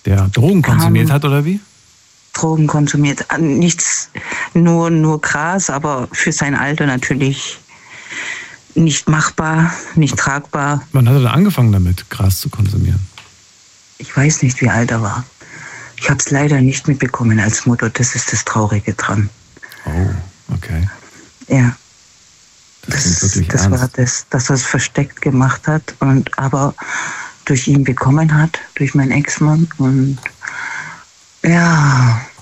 Der Drogen konsumiert hat, oder wie? Drogen konsumiert. Nichts, nur Gras, aber für sein Alter natürlich nicht machbar, nicht tragbar. Wann hat er denn angefangen damit, Gras zu konsumieren? Ich weiß nicht, wie alt er war. Ich habe es leider nicht mitbekommen als Mutter. Das ist das Traurige dran. Oh, okay. Ja. Das klingt wirklich das ernst. war das, dass er es versteckt gemacht hat und aber durch ihn bekommen hat, durch meinen Ex-Mann. Und ja,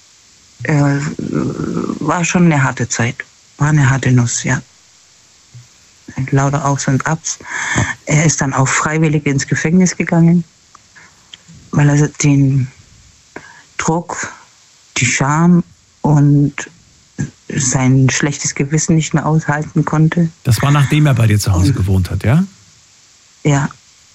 war schon eine harte Zeit. War eine harte Nuss, ja. Lauter Aufs und Abs. Er ist dann auch freiwillig ins Gefängnis gegangen, weil er den Druck, die Scham und sein schlechtes Gewissen nicht mehr aushalten konnte. Das war, nachdem er bei dir zu Hause gewohnt hat, ja? Ja.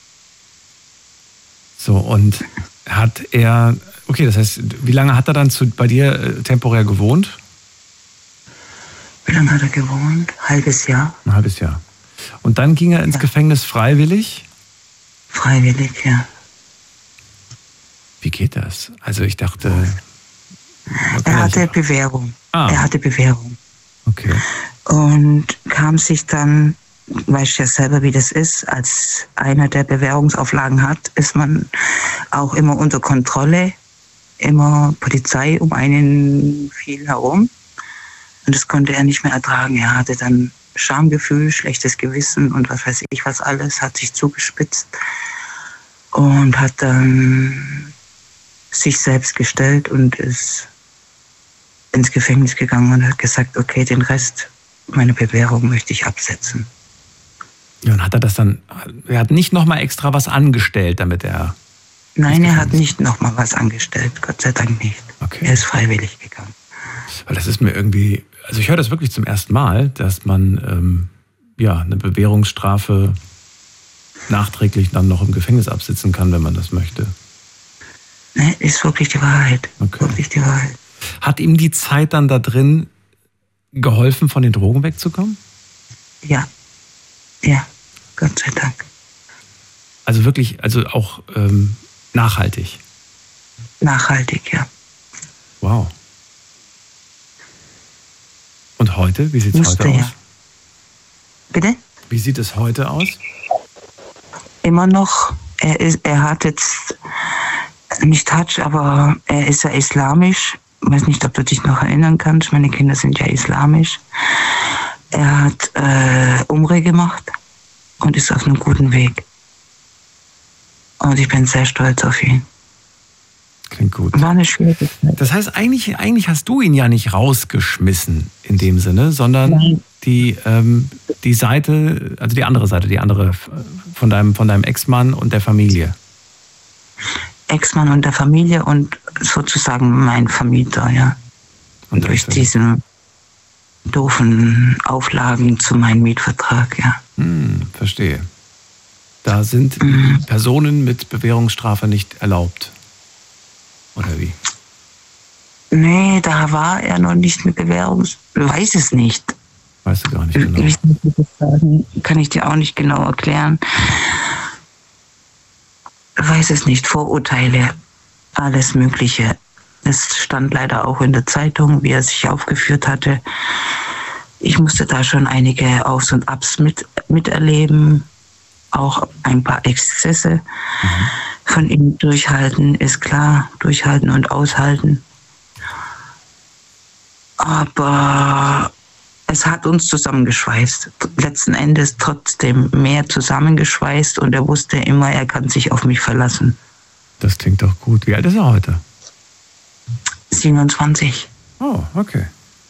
So, und hat er, okay, das heißt, wie lange hat er dann bei dir temporär gewohnt? Wie lange hat er gewohnt? Halbes Jahr. Ein halbes Jahr. Und dann ging er ins Gefängnis freiwillig? Freiwillig, ja. Wie geht das? Also ich dachte... Er hatte Bewährung. Er hatte Bewährung. Okay. Und kam sich dann, weißt ja selber, wie das ist, als einer, der Bewährungsauflagen hat, ist man auch immer unter Kontrolle, immer Polizei um einen viel herum. Und das konnte er nicht mehr ertragen. Er hatte dann Schamgefühl, schlechtes Gewissen und was weiß ich was alles, hat sich zugespitzt und hat dann sich selbst gestellt und ist ins Gefängnis gegangen und hat gesagt, okay, den Rest meiner Bewährung möchte ich absetzen. Ja, und hat er das dann, er hat nicht nochmal extra was angestellt, damit er... Nein, er hat nicht nochmal was angestellt, Gott sei Dank nicht. Okay. Er ist freiwillig gegangen. Weil das ist mir irgendwie, also ich höre das wirklich zum ersten Mal, dass man eine Bewährungsstrafe nachträglich dann noch im Gefängnis absitzen kann, wenn man das möchte. Ne, ist wirklich die Wahrheit. Okay. Wirklich die Wahrheit. Hat ihm die Zeit dann da drin geholfen, von den Drogen wegzukommen? Ja. Ja, Gott sei Dank. Also wirklich, also auch nachhaltig? Nachhaltig, ja. Wow. Und heute? Wie sieht es heute aus? Bitte? Wie sieht es heute aus? Immer noch. Er hat jetzt nicht Touch, aber er ist ja islamisch. Ich weiß nicht, ob du dich noch erinnern kannst. Meine Kinder sind ja islamisch. Er hat Umrah gemacht und ist auf einem guten Weg. Und ich bin sehr stolz auf ihn. Klingt gut. War eine schwierige Zeit. Das heißt, eigentlich hast du ihn ja nicht rausgeschmissen in dem Sinne, sondern die Seite, also die andere Seite, die andere von deinem Ex-Mann und der Familie. Ex-Mann und der Familie und sozusagen mein Vermieter, ja. Und durch diese doofen Auflagen zu meinem Mietvertrag, ja. Verstehe. Da sind Personen mit Bewährungsstrafe nicht erlaubt. Oder wie? Nee, da war er noch nicht mit weiß es nicht. Weißt du gar nicht genau. Kann ich dir auch nicht genau erklären. Weiß es nicht. Vorurteile, alles Mögliche. Es stand leider auch in der Zeitung, wie er sich aufgeführt hatte. Ich musste da schon einige Aufs und Abs miterleben. Auch ein paar Exzesse von ihm durchhalten, ist klar. Durchhalten und aushalten. Aber es hat uns zusammengeschweißt. Letzten Endes trotzdem mehr zusammengeschweißt und er wusste immer, er kann sich auf mich verlassen. Das klingt doch gut. Wie alt ist er heute? 27. Oh, okay.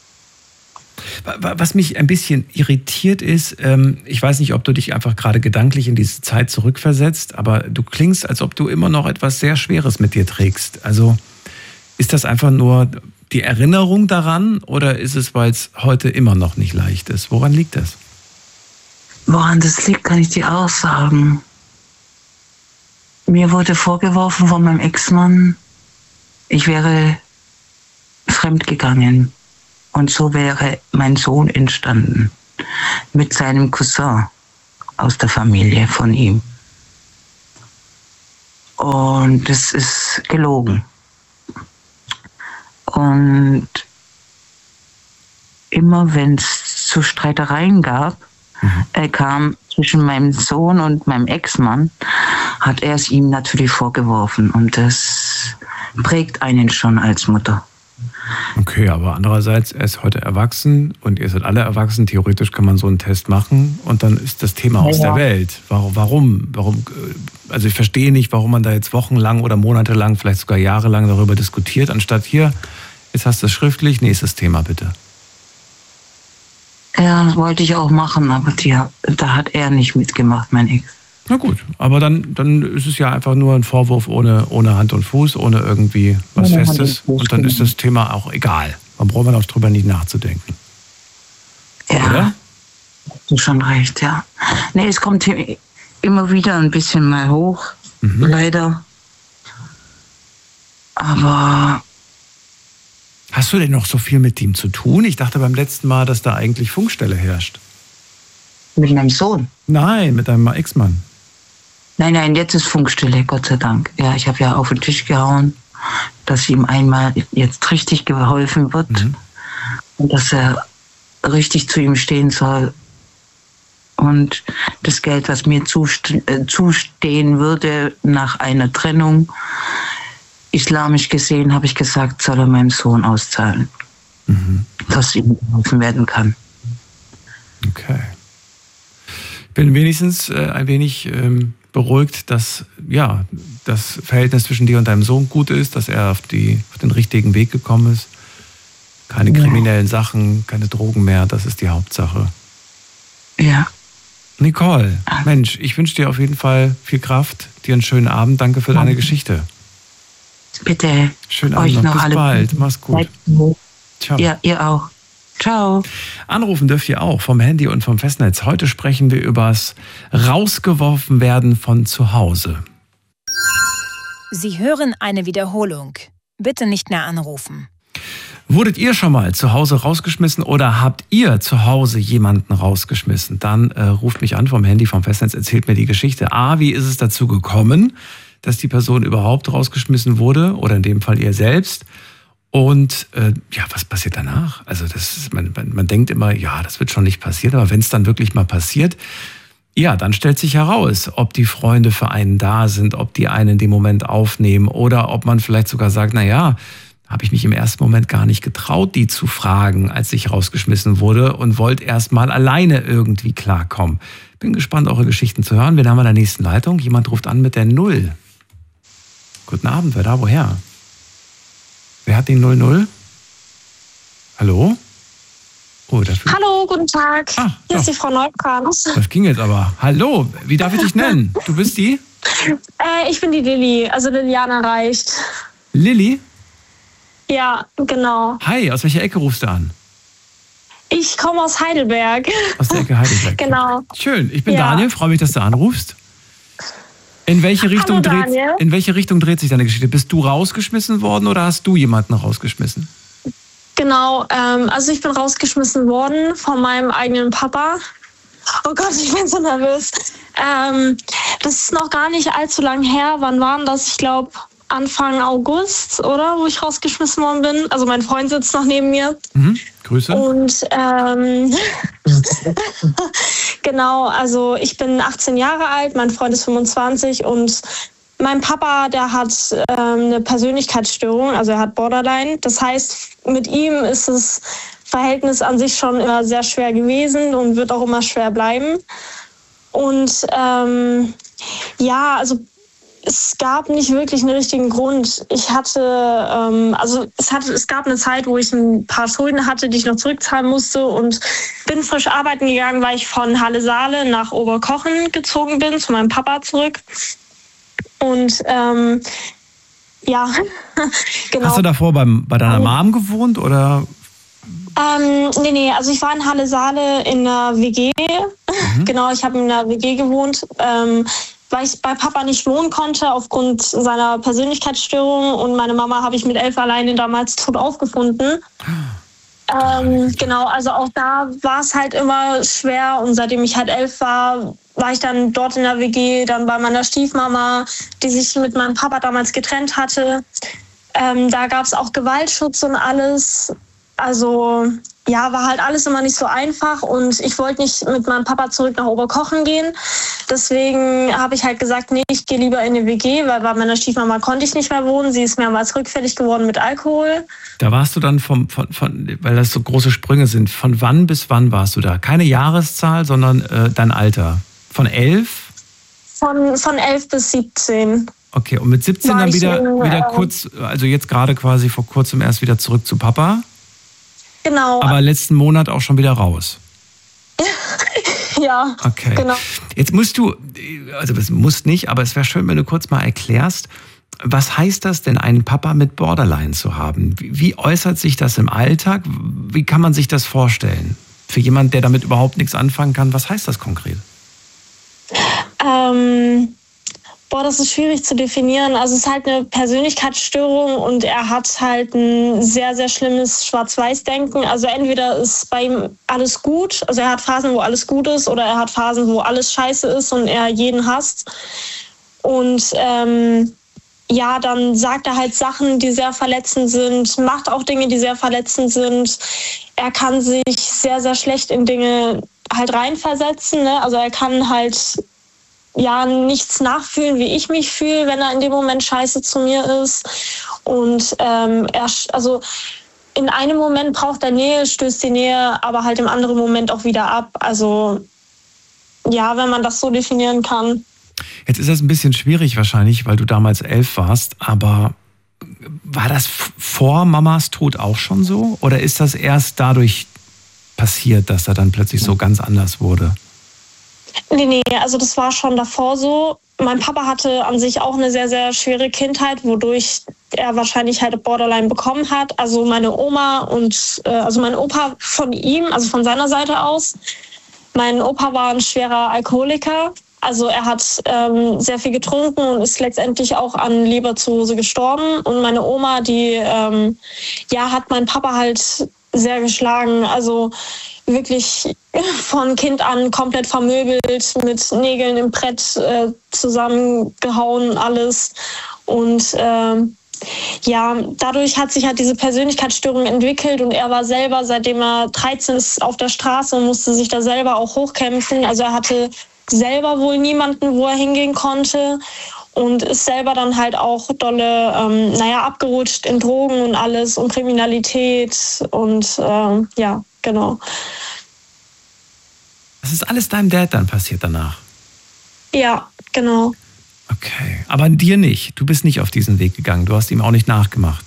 Was mich ein bisschen irritiert ist, ich weiß nicht, ob du dich einfach gerade gedanklich in diese Zeit zurückversetzt, aber du klingst, als ob du immer noch etwas sehr Schweres mit dir trägst. Also ist das einfach nur die Erinnerung daran oder ist es, weil es heute immer noch nicht leicht ist? Woran liegt das? Woran das liegt, kann ich dir auch sagen. Mir wurde vorgeworfen von meinem Ex-Mann, ich wäre fremdgegangen. Und so wäre mein Sohn entstanden. Mit seinem Cousin aus der Familie von ihm. Und das ist gelogen. Und immer wenn es zu Streitereien kam zwischen meinem Sohn und meinem Ex-Mann, hat er es ihm natürlich vorgeworfen. Und das prägt einen schon als Mutter. Okay, aber andererseits, er ist heute erwachsen und ihr seid alle erwachsen. Theoretisch kann man so einen Test machen und dann ist das Thema aus der Welt. Warum? Also ich verstehe nicht, warum man da jetzt wochenlang oder monatelang, vielleicht sogar jahrelang darüber diskutiert, anstatt hier, jetzt hast du es schriftlich, nächstes Thema bitte. Ja, das wollte ich auch machen, aber da hat er nicht mitgemacht, mein Ex. Na gut, aber dann ist es ja einfach nur ein Vorwurf ohne Hand und Fuß, ohne irgendwie was Festes. Und dann ist das Thema auch egal. Man braucht man auch drüber nicht nachzudenken. Ja, oder? Du hast schon recht, ja. Nee, es kommt immer wieder ein bisschen mal hoch, leider. Aber... Hast du denn noch so viel mit ihm zu tun? Ich dachte beim letzten Mal, dass da eigentlich Funkstelle herrscht. Mit meinem Sohn? Nein, mit deinem Ex-Mann. Nein, jetzt ist Funkstille, Gott sei Dank. Ja, ich habe ja auf den Tisch gehauen, dass ihm einmal jetzt richtig geholfen wird und dass er richtig zu ihm stehen soll. Und das Geld, was mir zustehen würde nach einer Trennung, islamisch gesehen, habe ich gesagt, soll er meinem Sohn auszahlen, dass ihm geholfen werden kann. Okay. Ich bin wenigstens ein wenig beruhigt, dass das Verhältnis zwischen dir und deinem Sohn gut ist, dass er auf den richtigen Weg gekommen ist. Keine kriminellen Sachen, keine Drogen mehr, das ist die Hauptsache. Ja. Nicole, Mensch, ich wünsche dir auf jeden Fall viel Kraft, dir einen schönen Abend, danke für deine Geschichte. Bitte. Schönen Abend noch, bis bald, mach's gut. Ciao. Ja, ihr auch. Ciao. Anrufen dürft ihr auch vom Handy und vom Festnetz. Heute sprechen wir übers rausgeworfen werden von zu Hause. Sie hören eine Wiederholung. Bitte nicht mehr anrufen. Wurdet ihr schon mal zu Hause rausgeschmissen oder habt ihr zu Hause jemanden rausgeschmissen? Dann ruft mich an vom Handy, vom Festnetz, erzählt mir die Geschichte. Wie ist es dazu gekommen, dass die Person überhaupt rausgeschmissen wurde oder in dem Fall ihr selbst? Und was passiert danach? Also man denkt immer, das wird schon nicht passieren, aber wenn es dann wirklich mal passiert, dann stellt sich heraus, ob die Freunde für einen da sind, ob die einen in dem Moment aufnehmen oder ob man vielleicht sogar sagt, habe ich mich im ersten Moment gar nicht getraut, die zu fragen, als ich rausgeschmissen wurde und wollte erst mal alleine irgendwie klarkommen. Bin gespannt, eure Geschichten zu hören. Wir haben in der nächsten Leitung. Jemand ruft an mit der 0. Guten Abend, wer da, woher? Wer hat die 00? Hallo? Hallo, guten Tag. Hier ist die Frau Neukranz. Das ging jetzt aber. Hallo, wie darf ich dich nennen? Du bist die? Ich bin die Lilly, also Liliana reicht. Lilly? Ja, genau. Hi, aus welcher Ecke rufst du an? Ich komme aus Heidelberg. Aus der Ecke Heidelberg. Genau. Schön, ich bin Daniel, freue mich, dass du anrufst. In welche Richtung dreht sich deine Geschichte? Bist du rausgeschmissen worden oder hast du jemanden rausgeschmissen? Genau, also ich bin rausgeschmissen worden von meinem eigenen Papa. Oh Gott, ich bin so nervös. Das ist noch gar nicht allzu lang her. Wann war denn das? Ich glaube Anfang August, oder? Wo ich rausgeschmissen worden bin. Also mein Freund sitzt noch neben mir. Grüße. Und genau, also ich bin 18 Jahre alt, mein Freund ist 25 und mein Papa, der hat eine Persönlichkeitsstörung, also er hat Borderline. Das heißt, mit ihm ist das Verhältnis an sich schon immer sehr schwer gewesen und wird auch immer schwer bleiben. Und also es gab nicht wirklich einen richtigen Grund. Ich hatte, es gab eine Zeit, wo ich ein paar Schulden hatte, die ich noch zurückzahlen musste und bin frisch arbeiten gegangen, weil ich von Halle-Saale nach Oberkochen gezogen bin, zu meinem Papa zurück. Und genau. Hast du davor bei deiner Mom gewohnt oder? Nee, also ich war in Halle-Saale in einer WG. Genau, ich habe in einer WG gewohnt. Weil ich bei Papa nicht wohnen konnte aufgrund seiner Persönlichkeitsstörung und meine Mama habe ich mit 11 alleine damals tot aufgefunden. Genau, also auch da war es halt immer schwer und seitdem ich halt 11 war ich dann dort in der WG, dann bei meiner Stiefmama, die sich mit meinem Papa damals getrennt hatte. Da gab es auch Gewaltschutz und alles. Also ja, war halt alles immer nicht so einfach und ich wollte nicht mit meinem Papa zurück nach Oberkochen gehen. Deswegen habe ich halt gesagt, nee, ich gehe lieber in eine WG, weil bei meiner Stiefmama konnte ich nicht mehr wohnen. Sie ist mehrmals rückfällig geworden mit Alkohol. Da warst du dann weil das so große Sprünge sind, von wann bis wann warst du da? Keine Jahreszahl, sondern dein Alter. Von 11? Von 11 bis 17. Okay, und mit 17 dann wieder kurz, also jetzt gerade quasi vor kurzem erst wieder zurück zu Papa? Genau. Aber letzten Monat auch schon wieder raus? Ja, okay. Genau. Jetzt musst du, also das musst nicht, aber es wäre schön, wenn du kurz mal erklärst, was heißt das denn, einen Papa mit Borderline zu haben? Wie äußert sich das im Alltag? Wie kann man sich das vorstellen? Für jemanden, der damit überhaupt nichts anfangen kann, was heißt das konkret? Das ist schwierig zu definieren. Also es ist halt eine Persönlichkeitsstörung und er hat halt ein sehr, sehr schlimmes Schwarz-Weiß-Denken. Also entweder ist bei ihm alles gut, also er hat Phasen, wo alles gut ist, oder er hat Phasen, wo alles scheiße ist und er jeden hasst. Und dann sagt er halt Sachen, die sehr verletzend sind, macht auch Dinge, die sehr verletzend sind. Er kann sich sehr, sehr schlecht in Dinge halt reinversetzen, ne? Also er kann halt nichts nachfühlen, wie ich mich fühle, wenn er in dem Moment scheiße zu mir ist. Und in einem Moment braucht er Nähe, stößt die Nähe, aber halt im anderen Moment auch wieder ab. Also ja, wenn man das so definieren kann. Jetzt ist das ein bisschen schwierig wahrscheinlich, weil du damals 11 warst, aber war das vor Mamas Tod auch schon so? Oder ist das erst dadurch passiert, dass er dann plötzlich so ganz anders wurde? Nee, also das war schon davor so. Mein Papa hatte an sich auch eine sehr, sehr schwere Kindheit, wodurch er wahrscheinlich halt Borderline bekommen hat. Also meine Oma und mein Opa von ihm, also von seiner Seite aus. Mein Opa war ein schwerer Alkoholiker. Also er hat sehr viel getrunken und ist letztendlich auch an Leberzirrhose gestorben. Und meine Oma, die hat meinen Papa halt sehr geschlagen. Also wirklich von Kind an komplett vermöbelt, mit Nägeln im Brett zusammengehauen, alles. Und dadurch hat sich halt diese Persönlichkeitsstörung entwickelt und er war selber, seitdem er 13 ist, auf der Straße und musste sich da selber auch hochkämpfen. Also er hatte selber wohl niemanden, wo er hingehen konnte und ist selber dann halt auch dolle abgerutscht in Drogen und alles und Kriminalität und genau. Das ist alles deinem Dad dann passiert danach? Ja, genau. Okay, aber dir nicht. Du bist nicht auf diesen Weg gegangen. Du hast ihm auch nicht nachgemacht.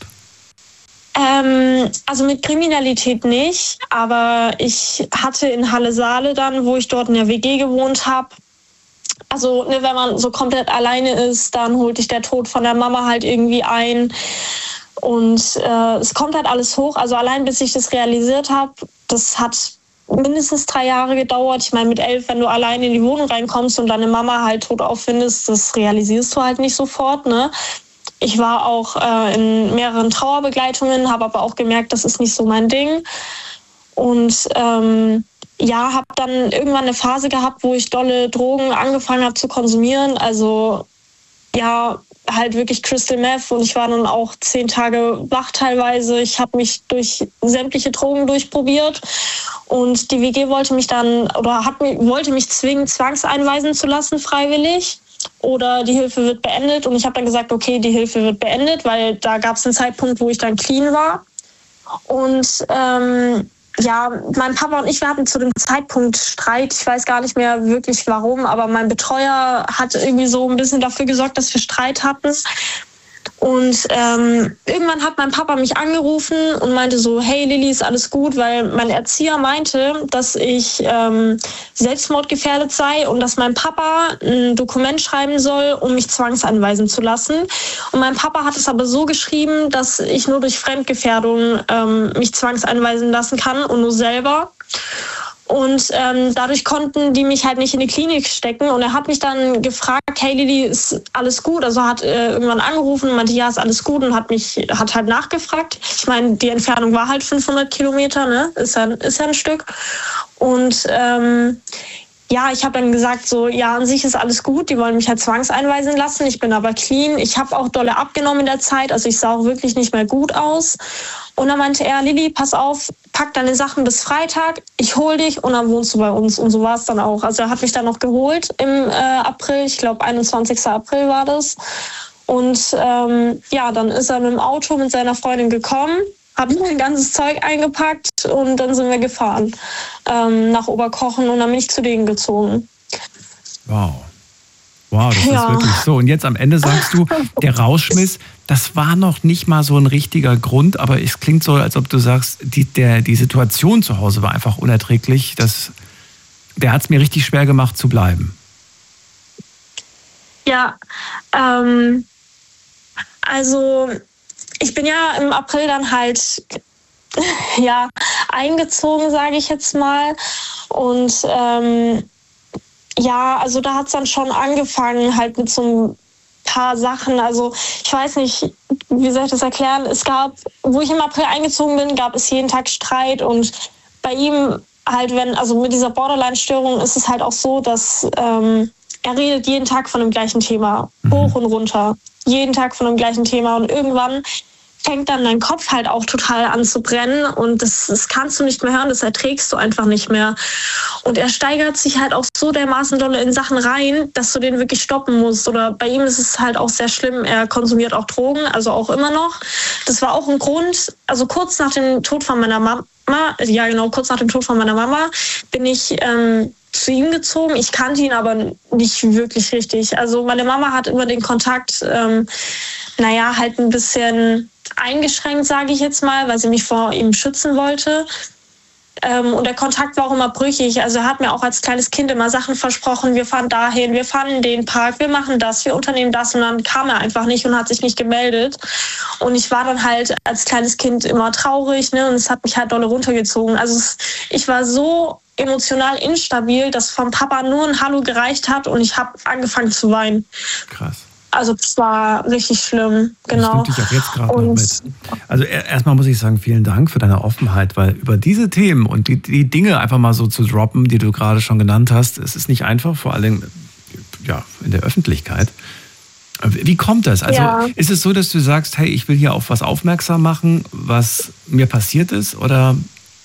Also mit Kriminalität nicht, aber ich hatte in Halle-Saale dann, wo ich dort in der WG gewohnt habe, also wenn man so komplett alleine ist, dann holt dich der Tod von der Mama halt irgendwie ein und es kommt halt alles hoch. Also allein bis ich das realisiert habe, das hat mindestens 3 Jahre gedauert. Ich meine, mit 11, wenn du allein in die Wohnung reinkommst und deine Mama halt tot auffindest, das realisierst du halt nicht sofort, ne? Ich war auch in mehreren Trauerbegleitungen, habe aber auch gemerkt, das ist nicht so mein Ding. Und habe dann irgendwann eine Phase gehabt, wo ich dolle Drogen angefangen habe zu konsumieren. Also halt wirklich Crystal Meth und ich war dann auch 10 Tage wach teilweise. Ich habe mich durch sämtliche Drogen durchprobiert und die WG wollte mich zwingen, zwangseinweisen zu lassen, freiwillig. Oder die Hilfe wird beendet. Und ich habe dann gesagt, okay, die Hilfe wird beendet, weil da gab es einen Zeitpunkt, wo ich dann clean war. Und mein Papa und ich, wir hatten zu dem Zeitpunkt Streit. Ich weiß gar nicht mehr wirklich warum, aber mein Betreuer hat irgendwie so ein bisschen dafür gesorgt, dass wir Streit hatten. Und irgendwann hat mein Papa mich angerufen und meinte so, hey Lilly, ist alles gut? Weil mein Erzieher meinte, dass ich selbstmordgefährdet sei und dass mein Papa ein Dokument schreiben soll, um mich zwangseinweisen zu lassen. Und mein Papa hat es aber so geschrieben, dass ich nur durch Fremdgefährdung mich zwangseinweisen lassen kann und nur selber. Und dadurch konnten die mich halt nicht in die Klinik stecken. Und er hat mich dann gefragt, hey Lilly, ist alles gut? Also hat irgendwann angerufen und meinte, ja, ist alles gut, und hat halt nachgefragt. Ich meine, die Entfernung war halt 500 Kilometer, ne? Ist ja ein Stück. Und ja, ich habe dann gesagt, so, ja, an sich ist alles gut. Die wollen mich halt zwangseinweisen lassen. Ich bin aber clean. Ich habe auch dolle abgenommen in der Zeit. Also ich sah auch wirklich nicht mehr gut aus. Und dann meinte er, Lilly, pass auf, pack deine Sachen bis Freitag. Ich hol dich und dann wohnst du bei uns. Und so war es dann auch. Also er hat mich dann noch geholt im April. Ich glaube, 21. April war das. Und ja, dann ist er mit dem Auto mit seiner Freundin gekommen, habe mein ganzes Zeug eingepackt und dann sind wir gefahren nach Oberkochen und dann bin ich zu denen gezogen. Wow. Wow, das ist wirklich so. Und jetzt am Ende sagst du, der Rauschmiss, das war noch nicht mal so ein richtiger Grund, aber es klingt so, als ob du sagst, die Situation zu Hause war einfach unerträglich. Der hat es mir richtig schwer gemacht zu bleiben. Ja, also ich bin ja im April dann halt eingezogen, sage ich jetzt mal. Und ja, also da hat es dann schon angefangen halt mit so ein paar Sachen. Also ich weiß nicht, wie soll ich das erklären? Es gab, wo ich im April eingezogen bin, gab es jeden Tag Streit. Und bei ihm halt, also mit dieser Borderline-Störung ist es halt auch so, dass er redet jeden Tag von dem gleichen Thema, hoch und runter. Jeden Tag von dem gleichen Thema. Und irgendwann fängt dann dein Kopf halt auch total an zu brennen und das kannst du nicht mehr hören, das erträgst du einfach nicht mehr. Und er steigert sich halt auch so dermaßen dolle in Sachen rein, dass du den wirklich stoppen musst. Oder bei ihm ist es halt auch sehr schlimm, er konsumiert auch Drogen, also auch immer noch. Das war auch ein Grund, also kurz nach dem Tod von meiner Mama, bin ich zu ihm gezogen. Ich kannte ihn aber nicht wirklich richtig. Also meine Mama hat immer den Kontakt, halt ein bisschen eingeschränkt, sage ich jetzt mal, weil sie mich vor ihm schützen wollte. Und der Kontakt war auch immer brüchig. Also er hat mir auch als kleines Kind immer Sachen versprochen, wir fahren dahin, wir fahren in den Park, wir machen das, wir unternehmen das. Und dann kam er einfach nicht und hat sich nicht gemeldet. Und ich war dann halt als kleines Kind immer traurig, ne? Und es hat mich halt dolle runtergezogen. Also ich war so emotional instabil, dass vom Papa nur ein Hallo gereicht hat und ich habe angefangen zu weinen. Krass. Also das war richtig schlimm, genau. Das nimmt dich auch jetzt gerade noch mit. Also erstmal muss ich sagen, vielen Dank für deine Offenheit, weil über diese Themen und die Dinge einfach mal so zu droppen, die du gerade schon genannt hast, es ist nicht einfach, vor allem in der Öffentlichkeit. Wie kommt das? Also ist es so, dass du sagst, hey, ich will hier auf was aufmerksam machen, was mir passiert ist, oder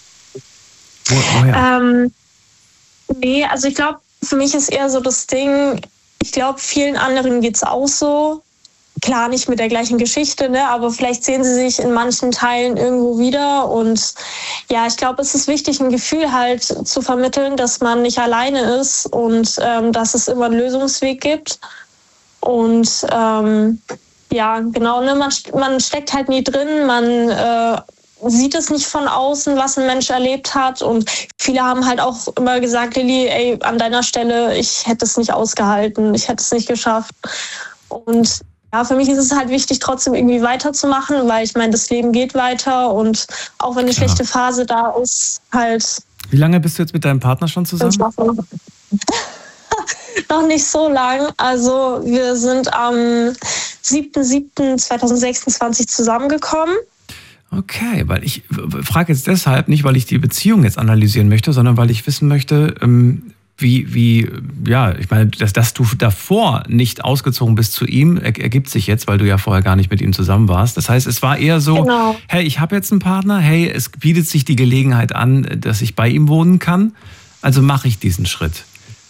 woher? Nee, also ich glaube, für mich ist eher so das Ding, ich glaube, vielen anderen geht's auch so. Klar, nicht mit der gleichen Geschichte, ne? Aber vielleicht sehen sie sich in manchen Teilen irgendwo wieder. Und ja, ich glaube, es ist wichtig, ein Gefühl halt zu vermitteln, dass man nicht alleine ist und dass es immer einen Lösungsweg gibt. Und genau, ne? Man steckt halt nie drin, man sieht es nicht von außen, was ein Mensch erlebt hat. Und viele haben halt auch immer gesagt, Lilly, ey, an deiner Stelle, ich hätte es nicht ausgehalten, ich hätte es nicht geschafft. Und ja, für mich ist es halt wichtig, trotzdem irgendwie weiterzumachen, weil ich meine, das Leben geht weiter und auch wenn eine schlechte Phase da ist, halt... Wie lange bist du jetzt mit deinem Partner schon zusammen? Noch nicht so lang. Also wir sind am 7.7.2026 zusammengekommen. Okay, weil ich frage jetzt deshalb nicht, weil ich die Beziehung jetzt analysieren möchte, sondern weil ich wissen möchte, ich meine, dass du davor nicht ausgezogen bist zu ihm, ergibt sich jetzt, weil du ja vorher gar nicht mit ihm zusammen warst. Das heißt, es war eher so, hey, ich habe jetzt einen Partner, hey, es bietet sich die Gelegenheit an, dass ich bei ihm wohnen kann, also mache ich diesen Schritt.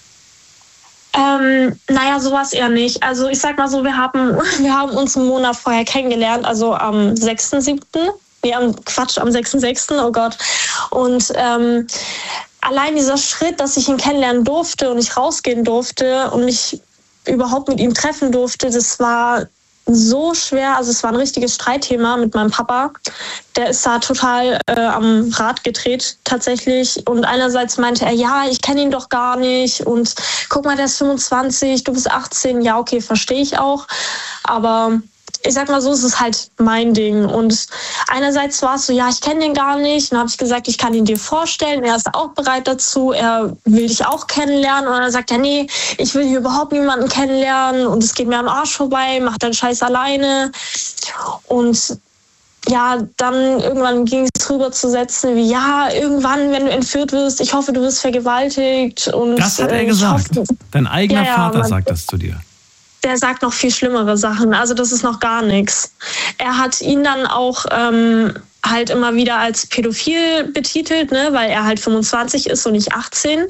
Sowas eher nicht. Also ich sag mal so, wir haben uns einen Monat vorher kennengelernt, also am 6.7., am 6.6., oh Gott. Und allein dieser Schritt, dass ich ihn kennenlernen durfte und ich rausgehen durfte und mich überhaupt mit ihm treffen durfte, das war so schwer. Also es war ein richtiges Streitthema mit meinem Papa. Der ist da total am Rad gedreht tatsächlich. Und einerseits meinte er, ja, ich kenne ihn doch gar nicht. Und guck mal, der ist 25, du bist 18. Ja, okay, verstehe ich auch. Aber ich sag mal so, es ist halt mein Ding. Und einerseits war es so, ja, ich kenne den gar nicht. Dann habe ich gesagt, ich kann ihn dir vorstellen. Er ist auch bereit dazu. Er will dich auch kennenlernen. Und dann sagt er, nee, ich will hier überhaupt niemanden kennenlernen. Und es geht mir am Arsch vorbei. Mach deinen Scheiß alleine. Und ja, dann irgendwann ging es rüber zu Sätzen wie, ja, irgendwann, wenn du entführt wirst, ich hoffe, du wirst vergewaltigt. Und das hat er gesagt. Dein eigener Vater sagt das zu dir. Der sagt noch viel schlimmere Sachen. Also das ist noch gar nichts. Er hat ihn dann auch halt immer wieder als pädophil betitelt, ne, weil er halt 25 ist und nicht 18.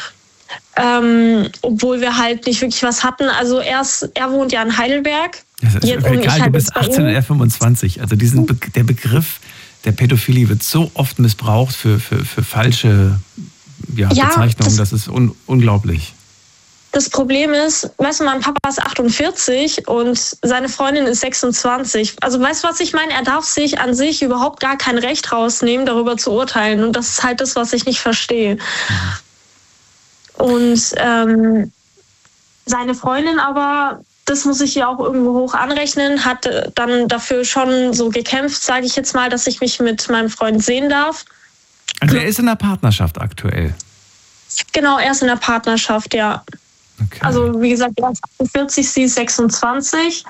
Obwohl wir halt nicht wirklich was hatten. Also er wohnt ja in Heidelberg. Das ist egal, du bist 18 und er 25. Also der Begriff der Pädophilie wird so oft missbraucht für falsche Bezeichnungen. Das ist unglaublich. Das Problem ist, weißt du, mein Papa ist 48 und seine Freundin ist 26. Also weißt du, was ich meine? Er darf sich an sich überhaupt gar kein Recht rausnehmen, darüber zu urteilen. Und das ist halt das, was ich nicht verstehe. Und seine Freundin aber, das muss ich ja auch irgendwo hoch anrechnen, hat dann dafür schon so gekämpft, sage ich jetzt mal, dass ich mich mit meinem Freund sehen darf. Also er ist in der Partnerschaft aktuell? Genau, er ist in der Partnerschaft, ja. Okay. Also wie gesagt, er ist 48, sie ist 26.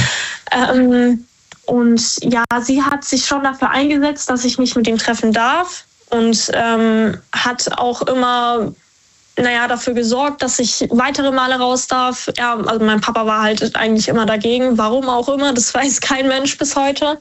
Und ja, sie hat sich schon dafür eingesetzt, dass ich mich mit ihm treffen darf. Und hat auch immer dafür gesorgt, dass ich weitere Male raus darf. Ja, also mein Papa war halt eigentlich immer dagegen. Warum auch immer, das weiß kein Mensch bis heute.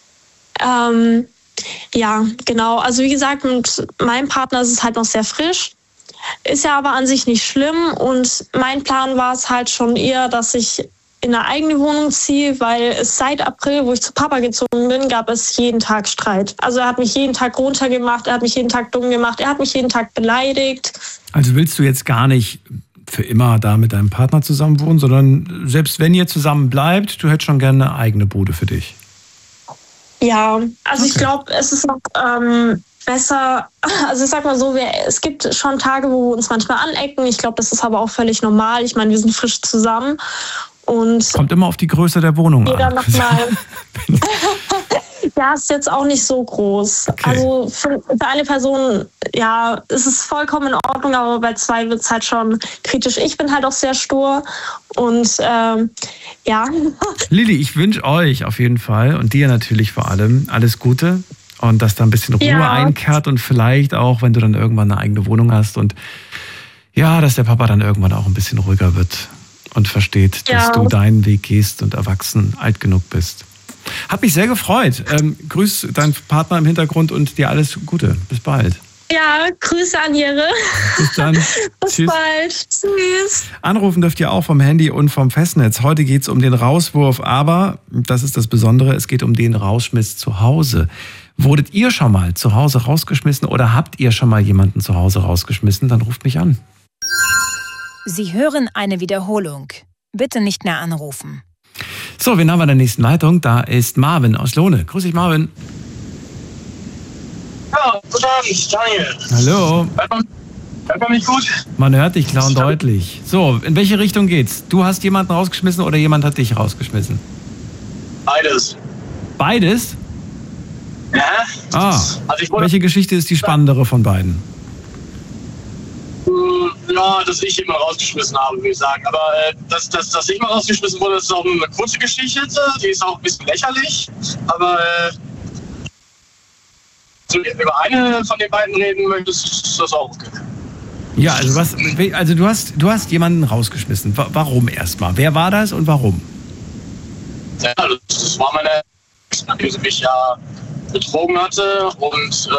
Ja, genau. Also wie gesagt, mit meinem Partner ist es halt noch sehr frisch. Ist ja aber an sich nicht schlimm. Und mein Plan war es halt schon eher, dass ich in eine eigene Wohnung ziehe, weil es seit April, wo ich zu Papa gezogen bin, gab es jeden Tag Streit. Also er hat mich jeden Tag runtergemacht, er hat mich jeden Tag dumm gemacht, er hat mich jeden Tag beleidigt. Also willst du jetzt gar nicht für immer da mit deinem Partner zusammen wohnen, sondern selbst wenn ihr zusammen bleibt, du hättest schon gerne eine eigene Bude für dich? Ja, also okay. Ich glaube, es ist noch besser, also ich sag mal so, es gibt schon Tage, wo wir uns manchmal anecken. Ich glaube, das ist aber auch völlig normal. Ich meine, wir sind frisch zusammen. Und kommt immer auf die Größe der Wohnung an. Ja, ist jetzt auch nicht so groß. Okay. Also für eine Person, ja, ist es vollkommen in Ordnung, aber bei zwei wird es halt schon kritisch. Ich bin halt auch sehr stur und ja. Lilly, ich wünsche euch auf jeden Fall und dir natürlich vor allem alles Gute und dass da ein bisschen Ruhe einkehrt und vielleicht auch, wenn du dann irgendwann eine eigene Wohnung hast und ja, dass der Papa dann irgendwann auch ein bisschen ruhiger wird und versteht, dass du deinen Weg gehst und erwachsen, alt genug bist. Hat mich sehr gefreut. Grüß deinen Partner im Hintergrund und dir alles Gute. Bis bald. Ja, Grüße an Jere. Bis dann. Bis bald. Tschüss. Anrufen dürft ihr auch vom Handy und vom Festnetz. Heute geht es um den Rauswurf, aber, das ist das Besondere, es geht um den Rausschmiss zu Hause. Wurdet ihr schon mal zu Hause rausgeschmissen oder habt ihr schon mal jemanden zu Hause rausgeschmissen? Dann ruft mich an. Sie hören eine Wiederholung. Bitte nicht mehr anrufen. So, wen haben wir in der nächsten Leitung? Da ist Marvin aus Lohne. Grüß dich, Marvin. Ja, guten Abend, Daniel. Hallo. Hört man mich gut? Man hört dich klar und deutlich. So, in welche Richtung geht's? Du hast jemanden rausgeschmissen oder jemand hat dich rausgeschmissen? Beides. Beides? Ja. Also welche Geschichte ist die spannendere von beiden? Ja, dass ich jemanden rausgeschmissen habe, würde ich sagen. Aber dass ich mal rausgeschmissen wurde, das ist auch eine kurze Geschichte. Die ist auch ein bisschen lächerlich. Aber über eine von den beiden reden möchtest, ist das auch okay. Ja, also du hast jemanden rausgeschmissen. Warum erstmal? Wer war das und warum? Ja, das war meine Ex, nachdem sie mich ja betrogen hatte. Und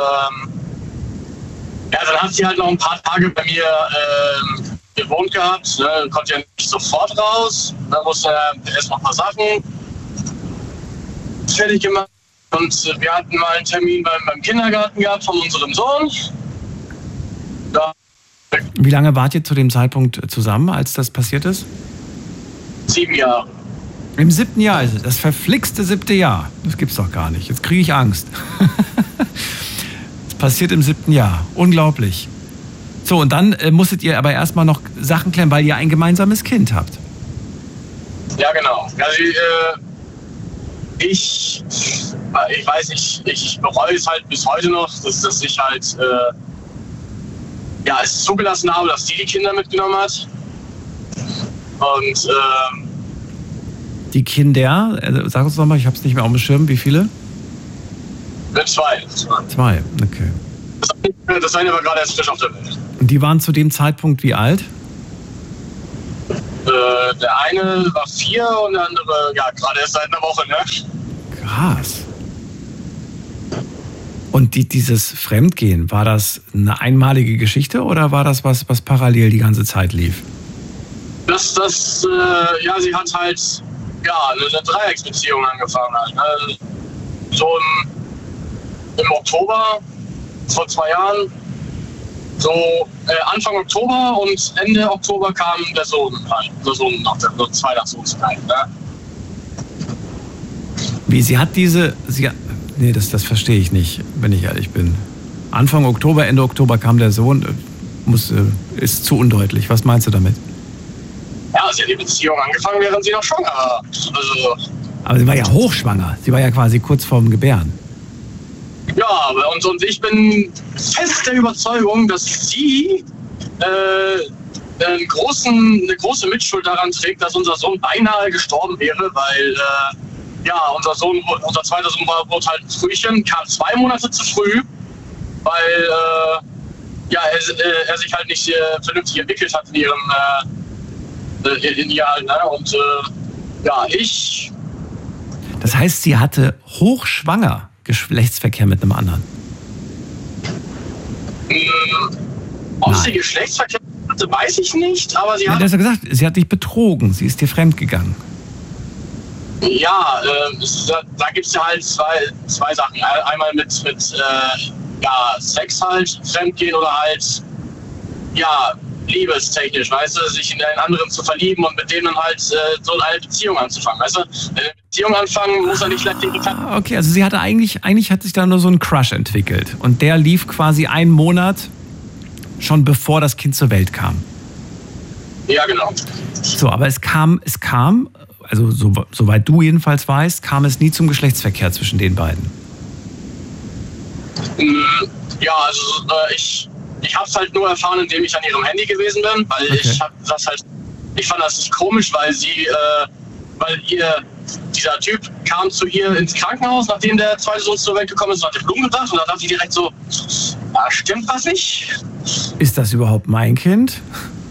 dann hat sie halt noch ein paar Tage bei mir gewohnt gehabt. Ne? Konnte ja nicht sofort raus. Dann musste er erst noch ein paar Sachen fertig gemacht. Und wir hatten mal einen Termin beim Kindergarten gehabt von unserem Sohn. Da. Wie lange wart ihr zu dem Zeitpunkt zusammen, als das passiert ist? 7 Jahre. Im 7. Jahr ist es. Das verflixte 7. Jahr. Das gibt's doch gar nicht. Jetzt kriege ich Angst. Das passiert im 7. Jahr. Unglaublich. So, und dann musstet ihr aber erstmal noch Sachen klären, weil ihr ein gemeinsames Kind habt. Ja, genau. Also, ich weiß nicht, ich bereue es halt bis heute noch, dass ich halt es zugelassen habe, dass die Kinder mitgenommen hat. Und die Kinder, sag uns nochmal, ich habe es nicht mehr auf dem Schirm, wie viele? Zwei. Zwei, okay. Das eine war gerade erst frisch auf der Welt. Und die waren zu dem Zeitpunkt wie alt? Der eine war 4 und der andere, gerade erst seit einer Woche, ne? Krass. Und dieses Fremdgehen, war das eine einmalige Geschichte oder war das was parallel die ganze Zeit lief? Sie hat halt, eine Dreiecksbeziehung angefangen halt. Ne? So im Oktober vor 2 Jahren, so Anfang Oktober und Ende Oktober kam der Sohn halt. Der Sohn nach der Weihnachtssohnszeit. Ne? Wie, nee, das verstehe ich nicht, wenn ich ehrlich bin. Anfang Oktober, Ende Oktober kam der Sohn, ist zu undeutlich. Was meinst du damit? Ja, sie hat die Beziehung angefangen, während sie noch schwanger war. Also, aber sie war ja hochschwanger. Sie war ja quasi kurz vorm Gebären. Ja, und ich bin fest der Überzeugung, dass sie eine große Mitschuld daran trägt, dass unser Sohn beinahe gestorben wäre, weil unser zweiter Sohn wurde halt ein Frühchen, kam 2 Monate zu früh, weil er sich halt nicht vernünftig entwickelt hat in ihr halt, ne? Und Das heißt, sie hatte hochschwanger Geschlechtsverkehr mit einem anderen? Ob sie Geschlechtsverkehr hatte, weiß ich nicht, aber sie hat... Du hast ja gesagt, sie hat dich betrogen, sie ist dir fremdgegangen. Ja, da gibt es ja halt zwei Sachen. Einmal mit Sex halt, Fremdgehen oder halt, liebestechnisch, weißt du, sich in einen anderen zu verlieben und mit dem dann halt so eine Beziehung anzufangen, weißt du? Wenn eine Beziehung anfangen, muss er nicht gleich den Bekannten. Okay, also sie hatte eigentlich hat sich da nur so ein Crush entwickelt und der lief quasi 1 Monat schon bevor das Kind zur Welt kam. Ja, genau. So, aber es kam, also soweit du jedenfalls weißt, kam es nie zum Geschlechtsverkehr zwischen den beiden. Ja, also ich habe es halt nur erfahren, indem ich an ihrem Handy gewesen bin, weil ich fand das nicht komisch, weil dieser Typ kam zu ihr ins Krankenhaus, nachdem der zweite Sohn zur Welt gekommen ist und hat ihr Blumen gebracht und dann dachte ich direkt so, stimmt was nicht? Ist das überhaupt mein Kind?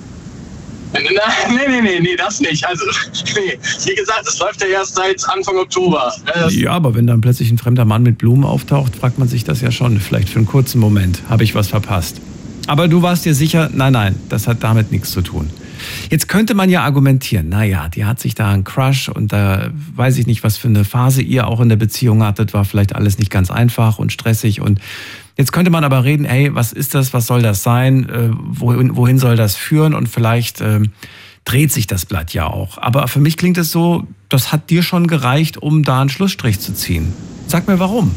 Nee, das nicht. Also, wie gesagt, es läuft ja erst seit Anfang Oktober. Ja, aber wenn dann plötzlich ein fremder Mann mit Blumen auftaucht, fragt man sich das ja schon. Vielleicht für einen kurzen Moment. Habe ich was verpasst? Aber du warst dir sicher, nein, das hat damit nichts zu tun. Jetzt könnte man ja argumentieren, die hat sich da einen Crush und da weiß ich nicht, was für eine Phase ihr auch in der Beziehung hattet, war vielleicht alles nicht ganz einfach und stressig und jetzt könnte man aber reden, hey, was ist das, was soll das sein, wohin soll das führen und vielleicht dreht sich das Blatt ja auch. Aber für mich klingt es so, das hat dir schon gereicht, um da einen Schlussstrich zu ziehen. Sag mir, warum?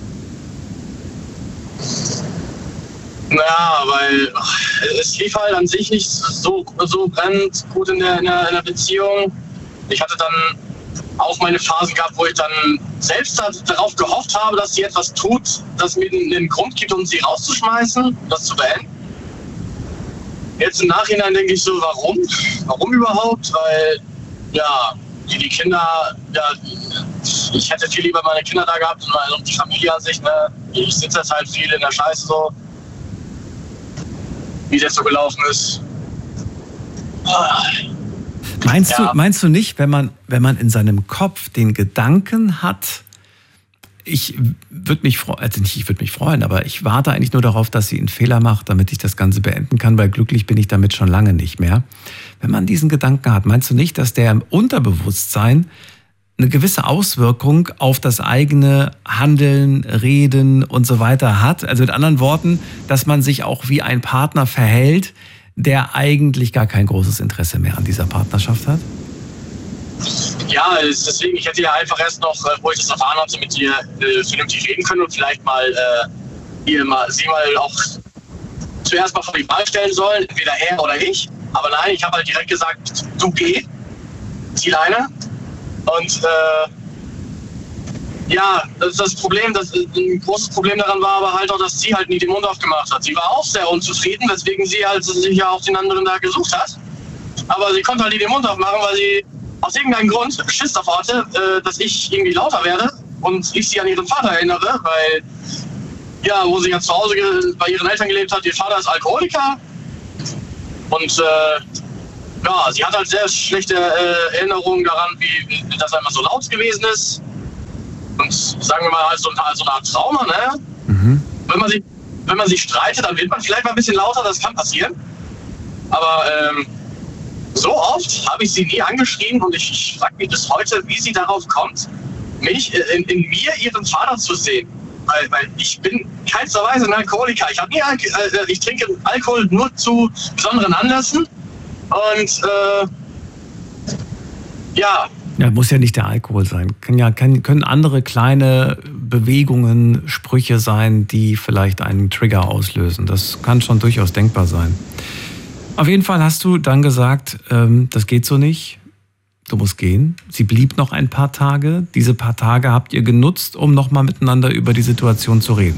Ja, weil es lief halt an sich nicht so brennend gut in der Beziehung. Ich hatte dann auch meine Phasen gehabt, wo ich dann selbst darauf gehofft habe, dass sie etwas tut, das mir den Grund gibt, um sie rauszuschmeißen, das zu beenden. Jetzt im Nachhinein denke ich so, warum? Warum überhaupt? Weil, die Kinder, ich hätte viel lieber meine Kinder da gehabt und die Familie an sich, ne? Ich sitze jetzt halt viel in der Scheiße so, wie das so gelaufen ist. Meinst du nicht, wenn man in seinem Kopf den Gedanken hat, ich würde mich freuen, aber ich warte eigentlich nur darauf, dass sie einen Fehler macht, damit ich das Ganze beenden kann, weil glücklich bin ich damit schon lange nicht mehr. Wenn man diesen Gedanken hat, meinst du nicht, dass der im Unterbewusstsein eine gewisse Auswirkung auf das eigene Handeln, Reden und so weiter hat? Also mit anderen Worten, dass man sich auch wie ein Partner verhält, der eigentlich gar kein großes Interesse mehr an dieser Partnerschaft hat? Ja, deswegen, ich hätte ja einfach erst noch, wo ich das erfahren hatte, mit ihr vernünftig reden können und vielleicht sie mal auch zuerst mal vor die Wahl stellen sollen, entweder er oder ich. Aber nein, ich habe halt direkt gesagt, du geh, zieh Leine. Und Ja, das ist das Problem. Ein großes Problem daran war aber halt auch, dass sie halt nie den Mund aufgemacht hat. Sie war auch sehr unzufrieden, weswegen sie halt sich ja auch den anderen da gesucht hat. Aber sie konnte halt nie den Mund aufmachen, weil sie aus irgendeinem Grund Schiss davor hatte, dass ich irgendwie lauter werde und ich sie an ihren Vater erinnere, weil, ja, wo sie ja zu Hause bei ihren Eltern gelebt hat, ihr Vater ist Alkoholiker und ja, sie hat halt sehr schlechte Erinnerungen daran, wie das einfach so laut gewesen ist. Und sagen wir mal, halt so eine Art Trauma, ne? Mhm. Wenn man sich streitet, dann wird man vielleicht mal ein bisschen lauter, das kann passieren. Aber so oft habe ich sie nie angeschrien und ich frage mich bis heute, wie sie darauf kommt, mich in mir ihren Vater zu sehen. Weil ich bin keinster Weise ein Alkoholiker. Ich trinke Alkohol nur zu besonderen Anlässen. Und ja. Ja, muss ja nicht der Alkohol sein. Können andere kleine Bewegungen, Sprüche sein, die vielleicht einen Trigger auslösen. Das kann schon durchaus denkbar sein. Auf jeden Fall hast du dann gesagt, das geht so nicht. Du musst gehen. Sie blieb noch ein paar Tage. Diese paar Tage habt ihr genutzt, um nochmal miteinander über die Situation zu reden?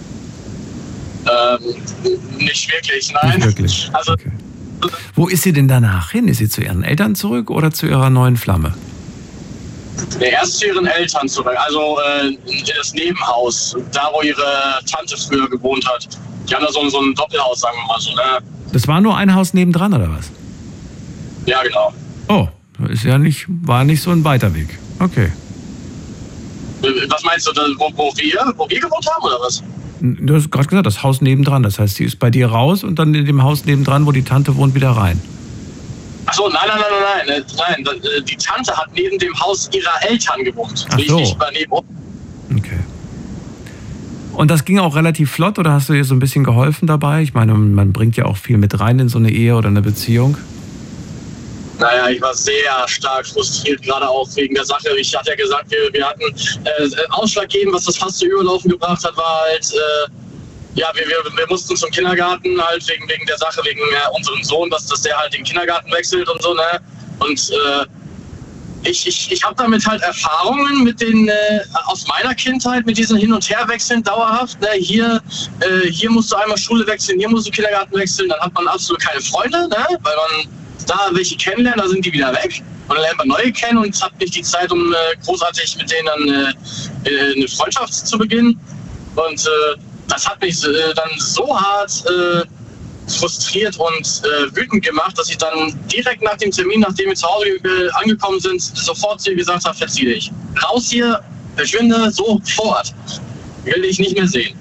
Nicht wirklich, nein. Nicht wirklich. Also, okay. Wo ist sie denn danach hin? Ist sie zu ihren Eltern zurück oder zu ihrer neuen Flamme? Erst zu ihren Eltern zurück, also in das Nebenhaus, da wo ihre Tante früher gewohnt hat. Die haben da so ein Doppelhaus, sagen wir mal so. Ne? Das war nur ein Haus nebendran, oder was? Ja, genau. Oh, war nicht so ein weiter Weg. Okay. Was meinst du, wo wir gewohnt haben, oder was? Du hast gerade gesagt, das Haus nebendran. Das heißt, sie ist bei dir raus und dann in dem Haus nebendran, wo die Tante wohnt, wieder rein. Ach so, nein. Die Tante hat neben dem Haus ihrer Eltern gewohnt. Ach so. Nicht daneben. Okay. Und das ging auch relativ flott oder hast du ihr so ein bisschen geholfen dabei? Ich meine, man bringt ja auch viel mit rein in so eine Ehe oder eine Beziehung. Naja, ich war sehr stark frustriert, gerade auch wegen der Sache. Ich hatte ja gesagt, wir hatten ausschlaggebend, was das fast zu Überlaufen gebracht hat, war halt, ja, wir mussten zum Kindergarten halt wegen der Sache, wegen unserem Sohn, dass der halt den Kindergarten wechselt und so, ne? Und ich habe damit halt Erfahrungen mit den aus meiner Kindheit, mit diesen Hin- und Herwechseln dauerhaft. Ne? Hier musst du einmal Schule wechseln, hier musst du Kindergarten wechseln, dann hat man absolut keine Freunde, ne? Weil man da welche kennenlernt, da sind die wieder weg. Und dann lernt man neue kennen und hat nicht die Zeit, um großartig mit denen dann eine Freundschaft zu beginnen. Und das hat mich dann so hart frustriert und wütend gemacht, dass ich dann direkt nach dem Termin, nachdem wir zu Hause angekommen sind, sofort zu ihr gesagt habe, verzieh dich. Raus hier, verschwinde, sofort. Will ich nicht mehr sehen.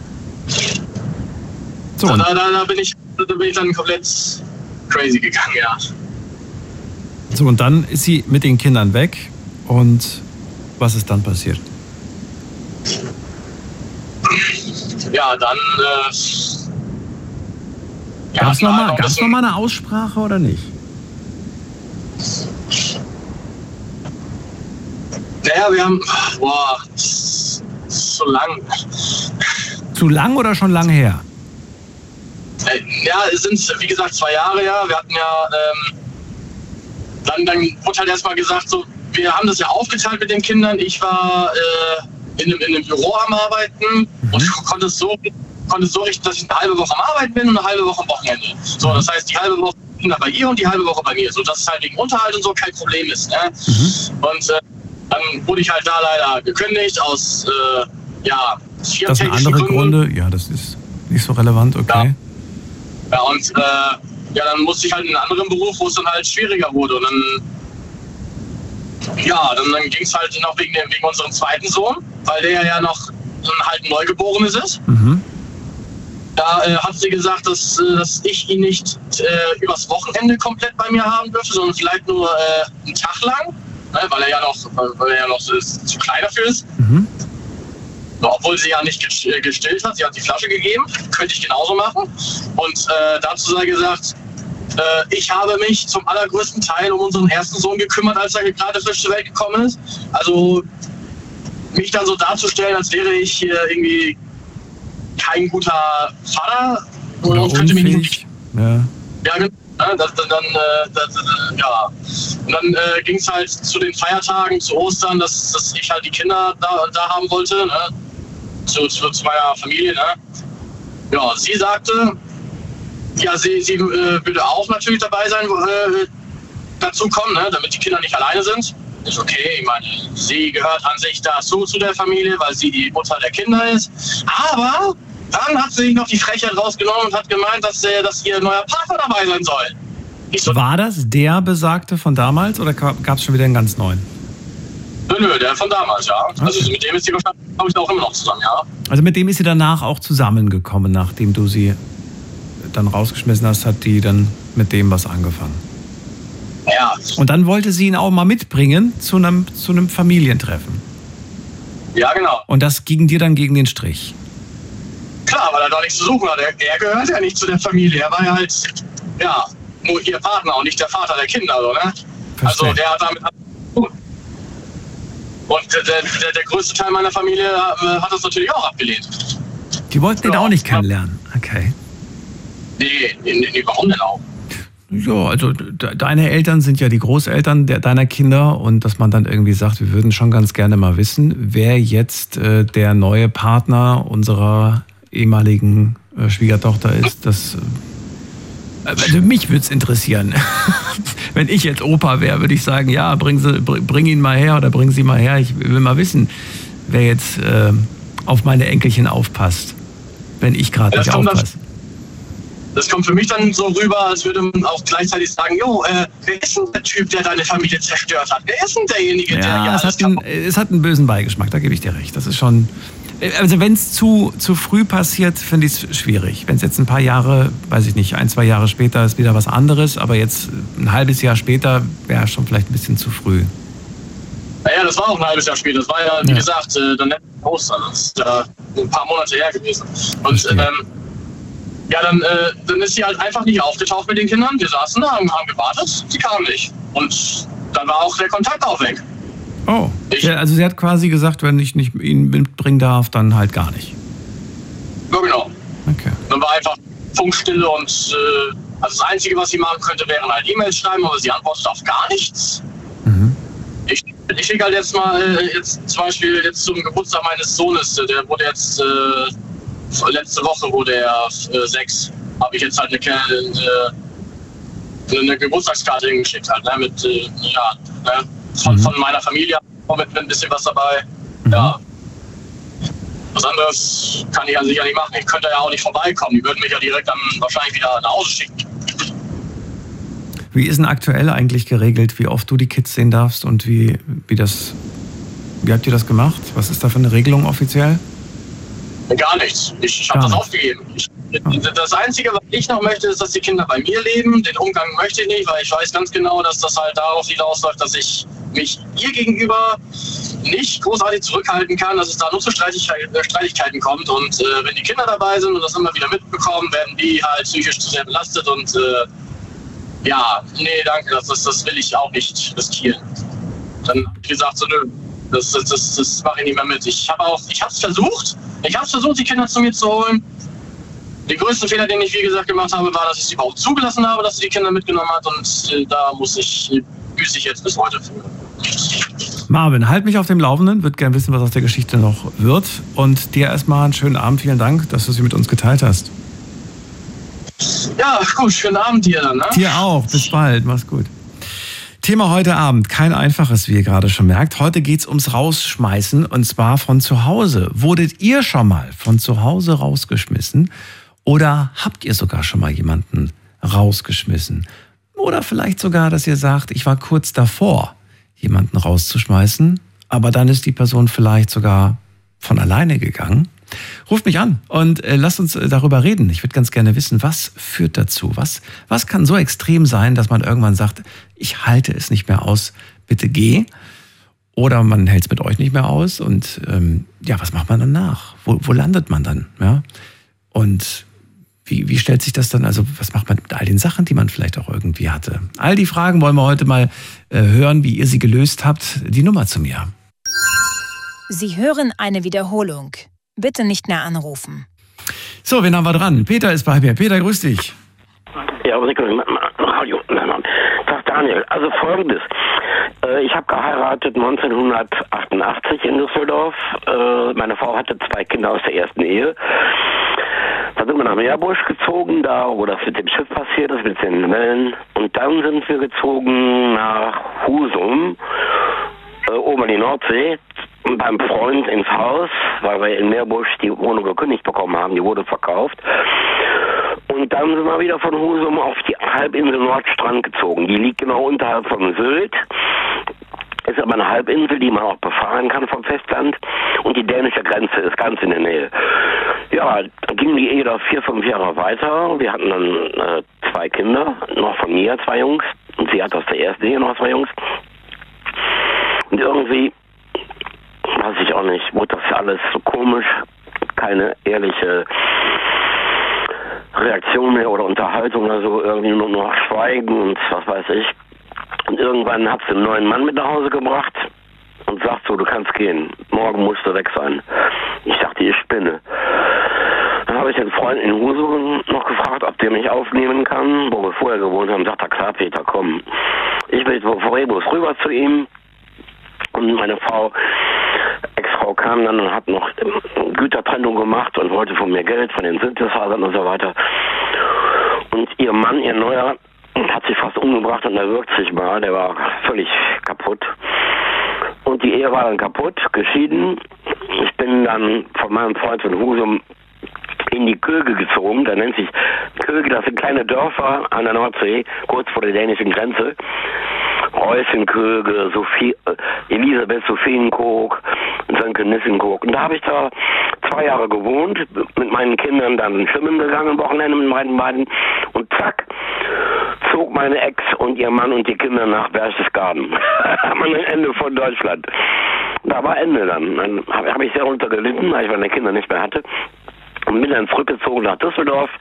So. Da bin ich dann komplett crazy gegangen, ja. So, und dann ist sie mit den Kindern weg und was ist dann passiert? Ja, dann gab es nochmal eine Aussprache oder nicht? Naja, wir haben, zu lang. Zu lang oder schon lang her? Ja, es sind, wie gesagt, 2 Jahre, ja. Wir hatten ja, dann wurde halt erstmal gesagt, so, wir haben das ja aufgeteilt mit den Kindern. Ich war in einem Büro am Arbeiten und konnte es so richten, dass ich eine halbe Woche am Arbeiten bin und eine halbe Woche am Wochenende. So, das heißt, die halbe Woche Kinder bei ihr und die halbe Woche bei mir. So, dass es halt wegen Unterhalt und so kein Problem ist. Ne? Und dann wurde ich halt da leider gekündigt aus, firmentechnischen Das sind andere Gründe? Ja, das ist nicht so relevant, okay. Ja, und dann musste ich halt in einen anderen Beruf, wo es dann halt schwieriger wurde. Und dann ging es halt noch wegen unserem zweiten Sohn, weil der ja noch halt ein Neugeborenes ist. Mhm. Da hat sie gesagt, dass ich ihn nicht übers Wochenende komplett bei mir haben dürfte, sondern vielleicht nur einen Tag lang, ne, weil er ja noch zu klein dafür ist. Mhm. Obwohl sie ja nicht gestillt hat, sie hat die Flasche gegeben, könnte ich genauso machen. Und dazu sei gesagt, ich habe mich zum allergrößten Teil um unseren ersten Sohn gekümmert, als er gerade frisch zur Welt gekommen ist. Also mich dann so darzustellen, als wäre ich irgendwie kein guter Vater oder und könnte mich nicht. Ja. Und dann ging es halt zu den Feiertagen, zu Ostern, dass ich halt die Kinder da haben wollte, ne? Zu meiner Familie. Ne? Ja, sie sagte, ja, sie würde auch natürlich dabei sein, dazu kommen, ne? Damit die Kinder nicht alleine sind. Ist okay, ich meine, sie gehört an sich dazu zu der Familie, weil sie die Mutter der Kinder ist. Aber dann hat sie sich noch die Frechheit rausgenommen und hat gemeint, dass ihr neuer Partner dabei sein soll. War das der Besagte von damals oder gab es schon wieder einen ganz neuen? Nö, der von damals, ja. Okay. Also mit dem ist sie wahrscheinlich, glaube ich, auch immer noch zusammen, ja. Also mit dem ist sie danach auch zusammengekommen, nachdem du sie dann rausgeschmissen hast, hat die dann mit dem was angefangen. Ja. Und dann wollte sie ihn auch mal mitbringen zu einem Familientreffen. Ja, genau. Und das ging dir dann gegen den Strich? Klar, weil er da nichts zu suchen hat. Er gehört ja nicht zu der Familie. Er war ja halt, ja, nur ihr Partner und nicht der Vater der Kinder, so, ne? Verstehe. Also der hat damit und der größte Teil meiner Familie hat das natürlich auch abgelehnt. Die wollten ihn auch nicht kennenlernen? Okay. Nee, warum denn auch? Ja, also deine Eltern sind ja die Großeltern deiner Kinder und dass man dann irgendwie sagt, wir würden schon ganz gerne mal wissen, wer jetzt der neue Partner unserer ehemaligen Schwiegertochter ist, das... Also mich würde es interessieren. Wenn ich jetzt Opa wäre, würde ich sagen, ja, bring ihn mal her oder bring sie mal her. Ich will mal wissen, wer jetzt auf meine Enkelchen aufpasst, wenn ich gerade nicht aufpasse. Das kommt für mich dann so rüber, als würde man auch gleichzeitig sagen, wer ist denn der Typ, der deine Familie zerstört hat? Wer ist denn derjenige, der... Ja, es hat einen bösen Beigeschmack, da gebe ich dir recht. Das ist schon... Also wenn es zu früh passiert, finde ich es schwierig. Wenn es jetzt ein paar Jahre, weiß ich nicht, 1-2 Jahre später ist wieder was anderes, aber jetzt ein halbes Jahr später wäre schon vielleicht ein bisschen zu früh. Naja, das war auch ein halbes Jahr später. Das war ja, wie gesagt, dann Ostern. Das ist ja ein paar Monate her gewesen. Und dann ist sie halt einfach nicht aufgetaucht mit den Kindern. Wir saßen da und haben gewartet. Sie kam nicht. Und dann war auch der Kontakt auch weg. Oh, also sie hat quasi gesagt, wenn ich nicht ihn mitbringen darf, dann halt gar nicht. Ja, genau. Okay. Dann war einfach Funkstille und also das Einzige, was sie machen könnte, wären halt E-Mails schreiben, aber sie antwortet auf gar nichts. Mhm. Ich schicke halt jetzt mal, zum Beispiel jetzt zum Geburtstag meines Sohnes, der wurde jetzt, letzte Woche wurde er 6, habe ich jetzt halt eine Geburtstagskarte hingeschickt halt, ne, mit, von meiner Familie, mit ein bisschen was dabei. Mhm. Ja. Was anderes kann ich ja sicher nicht machen. Ich könnte ja auch nicht vorbeikommen. Die würden mich ja direkt dann wahrscheinlich wieder nach Hause schicken. Wie ist denn aktuell eigentlich geregelt, wie oft du die Kids sehen darfst und wie habt ihr das gemacht? Was ist da für eine Regelung offiziell? Gar nichts. Ich habe das aufgegeben. Das Einzige, was ich noch möchte, ist, dass die Kinder bei mir leben. Den Umgang möchte ich nicht, weil ich weiß ganz genau, dass das halt darauf hinausläuft, dass ich mich ihr gegenüber nicht großartig zurückhalten kann, dass es da nur zu Streitigkeiten kommt. Und wenn die Kinder dabei sind und das immer wieder mitbekommen, werden die halt psychisch zu sehr belastet. Und nee, danke, das will ich auch nicht riskieren. Dann habe ich gesagt, so nö, das mache ich nicht mehr mit. Ich habe es versucht, die Kinder zu mir zu holen. Den größten Fehler, den ich, wie gesagt, gemacht habe, war, dass ich sie überhaupt zugelassen habe, dass sie die Kinder mitgenommen hat. Und da büße ich jetzt bis heute für. Marvin, halt mich auf dem Laufenden. Würde gerne wissen, was aus der Geschichte noch wird. Und dir erstmal einen schönen Abend. Vielen Dank, dass du sie mit uns geteilt hast. Ja, gut. Schönen Abend dir dann. Ne? Dir auch. Bis bald. Mach's gut. Thema heute Abend, kein einfaches, wie ihr gerade schon merkt. Heute geht's ums Rausschmeißen und zwar von zu Hause. Wurdet ihr schon mal von zu Hause rausgeschmissen oder habt ihr sogar schon mal jemanden rausgeschmissen? Oder vielleicht sogar, dass ihr sagt, ich war kurz davor, jemanden rauszuschmeißen, aber dann ist die Person vielleicht sogar von alleine gegangen. Ruft mich an und lasst uns darüber reden. Ich würde ganz gerne wissen, was führt dazu? Was kann so extrem sein, dass man irgendwann sagt, ich halte es nicht mehr aus, bitte geh. Oder man hält es mit euch nicht mehr aus und was macht man danach? Wo landet man dann? Ja? Und wie stellt sich das dann, also was macht man mit all den Sachen, die man vielleicht auch irgendwie hatte? All die Fragen wollen wir heute mal hören, wie ihr sie gelöst habt. Die Nummer zu mir. Sie hören eine Wiederholung. Bitte nicht mehr anrufen. So, wen haben wir dran? Peter ist bei mir. Peter, grüß dich. Ja, Radio. Tag Daniel. Also Folgendes. Ich habe geheiratet 1988 in Düsseldorf. Meine Frau hatte 2 Kinder aus der ersten Ehe. Da sind wir nach Meerbusch gezogen, da wo das mit dem Schiff passiert ist, mit den Wellen. Und dann sind wir gezogen nach Husum, oben an die Nordsee, beim Freund ins Haus, weil wir in Meerbusch die Wohnung gekündigt bekommen haben. Die wurde verkauft. Und dann sind wir wieder von Husum auf die Halbinsel Nordstrand gezogen. Die liegt genau unterhalb von Sylt. Ist aber eine Halbinsel, die man auch befahren kann vom Festland. Und die dänische Grenze ist ganz in der Nähe. Ja, dann ging die Ehe da 4-5 Jahre weiter. Wir hatten dann 2 Kinder, noch von mir 2 Jungs. Und sie hat aus der ersten Ehe noch 2 Jungs. Und irgendwie, weiß ich auch nicht, wurde das alles so komisch. Keine ehrliche Reaktion mehr oder Unterhaltung oder so, irgendwie nur noch Schweigen und was weiß ich. Und irgendwann hat sie einen neuen Mann mit nach Hause gebracht und sagt so, du kannst gehen, morgen musst du weg sein. Ich dachte, ich spinne. Dann habe ich den Freund in Husum noch gefragt, ob der mich aufnehmen kann, wo wir vorher gewohnt haben. Sagt er, klar Peter, komm. Ich will jetzt vor Rebus rüber zu ihm und meine Ex-Frau kam dann und hat noch Gütertrennung gemacht und wollte von mir Geld, von den Synthesizern und so weiter. Und ihr Mann, ihr Neuer, hat sich fast umgebracht und erwürgt sich mal. Der war völlig kaputt. Und die Ehe war dann kaputt, geschieden. Ich bin dann von meinem Freund von Husum in die Köge gezogen. Da nennt sich Köge, das sind kleine Dörfer an der Nordsee, kurz vor der dänischen Grenze. Reußenköge, Elisabeth Sophienkoog, Sönke Nissenkoog. Und da habe ich da 2 Jahre gewohnt, mit meinen Kindern dann schwimmen gegangen am Wochenende mit meinen beiden. Und zack, zog meine Ex und ihr Mann und die Kinder nach Berchtesgaden. Am Ende von Deutschland. Da war Ende dann. Dann habe ich sehr runtergelitten, weil ich meine Kinder nicht mehr hatte. Und bin dann zurückgezogen nach Düsseldorf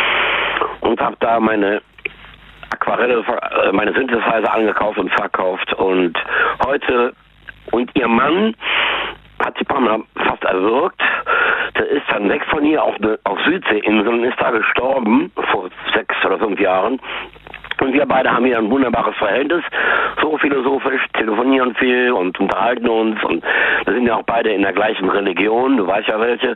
und habe da meine Aquarelle, meine Synthesizer angekauft und verkauft. Und heute, und ihr Mann hat sie ein paar Mal fast erwürgt. Der ist dann weg von hier auf Südseeinseln und ist da gestorben vor 6 oder 5 Jahren. Und wir beide haben hier ein wunderbares Verhältnis, so philosophisch, telefonieren viel und unterhalten uns. Und wir sind ja auch beide in der gleichen Religion, du weißt ja welche.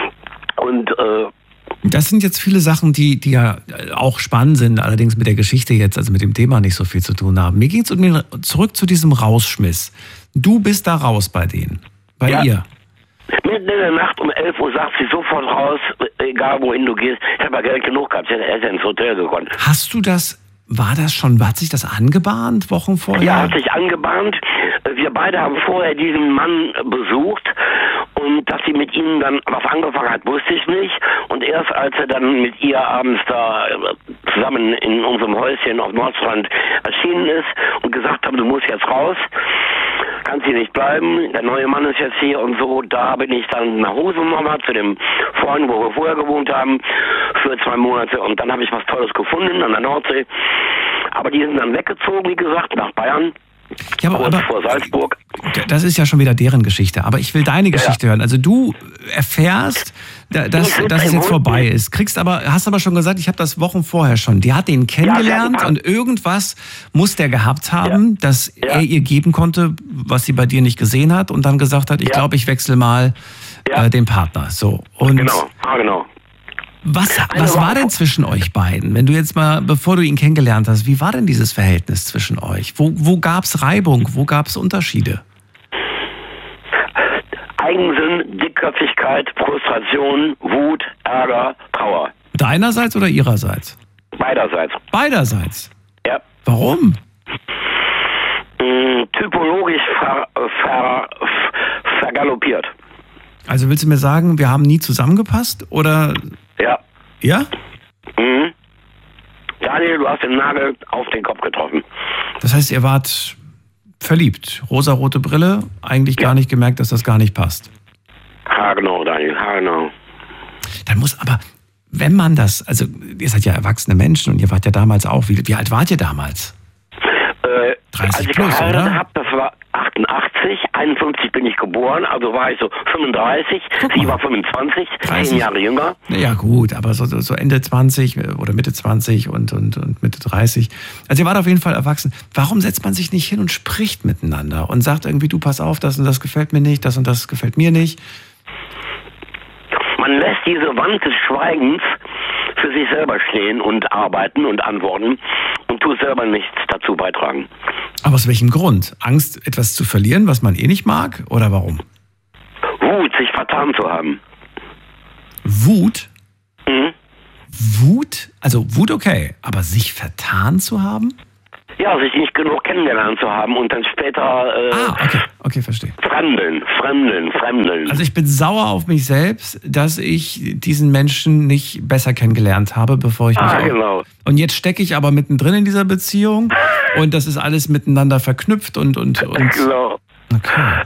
Und das sind jetzt viele Sachen, die ja auch spannend sind, allerdings mit der Geschichte jetzt, also mit dem Thema nicht so viel zu tun haben. Mir ging es zurück zu diesem Rausschmiss. Du bist da raus bei denen, bei ihr. Mitten in der Nacht um 11 Uhr sagt sie sofort raus, egal wohin du gehst. Ich habe ja Geld genug gehabt, er ist ja ins Hotel gekommen. Hast du das, hat sich das angebahnt, Wochen vorher? Ja, hat sich angebahnt. Wir beide haben vorher diesen Mann besucht und dass sie mit ihm dann was angefangen hat, wusste ich nicht. Und erst als er dann mit ihr abends da zusammen in unserem Häuschen auf Nordstrand erschienen ist und gesagt haben, du musst jetzt raus, kannst hier nicht bleiben, der neue Mann ist jetzt hier und so, da bin ich dann nach Husum nochmal zu dem Freund, wo wir vorher gewohnt haben, für 2 Monate und dann habe ich was Tolles gefunden an der Nordsee. Aber die sind dann weggezogen, wie gesagt, nach Bayern. Ja, aber vor Salzburg. Das ist ja schon wieder deren Geschichte. Aber ich will deine Geschichte hören. Also du erfährst, dass es jetzt vorbei ist. Hast aber schon gesagt, ich habe das Wochen vorher schon. Die hat ihn kennengelernt und irgendwas muss der gehabt haben, dass er ihr geben konnte, was sie bei dir nicht gesehen hat und dann gesagt hat, ich glaube, ich wechsle mal den Partner. So. Und genau. Was war denn zwischen euch beiden? Wenn du jetzt mal, bevor du ihn kennengelernt hast, wie war denn dieses Verhältnis zwischen euch? Wo gab es Reibung? Wo gab es Unterschiede? Eigensinn, Dickköpfigkeit, Frustration, Wut, Ärger, Trauer. Deinerseits oder ihrerseits? Beiderseits. Beiderseits? Ja. Warum? Typologisch vergaloppiert. Also willst du mir sagen, wir haben nie zusammengepasst? Oder? Ja. Ja? Mhm. Daniel, du hast den Nagel auf den Kopf getroffen. Das heißt, ihr wart verliebt. Rosarote Brille, eigentlich gar nicht gemerkt, dass das gar nicht passt. Haargenau, Daniel, haargenau. Dann muss aber, wenn man das, also ihr seid ja erwachsene Menschen und ihr wart ja damals auch, wie alt wart ihr damals? 30 als ich plus, geheiratet oder? habe, das war 88. 51 bin ich geboren, also war ich so 35, sie war 25, 10 Jahre jünger. Ja gut, aber so Ende 20 oder Mitte 20 und Mitte 30. Also ihr wart auf jeden Fall erwachsen. Warum setzt man sich nicht hin und spricht miteinander und sagt irgendwie, du pass auf, das und das gefällt mir nicht, das und das gefällt mir nicht? Man lässt diese Wand des Schweigens für sich selber stehen und arbeiten und antworten und tut selber nichts dazu beitragen. Aber aus welchem Grund? Angst, etwas zu verlieren, was man eh nicht mag? Oder warum? Wut, sich vertan zu haben. Wut? Mhm. Wut? Also Wut okay, aber sich vertan zu haben? Ja, sich nicht genug kennengelernt zu haben und dann später okay, verstehe. Fremdeln. Also ich bin sauer auf mich selbst, dass ich diesen Menschen nicht besser kennengelernt habe, bevor ich mich genau. Und jetzt stecke ich aber mittendrin in dieser Beziehung und das ist alles miteinander verknüpft und Genau. Okay.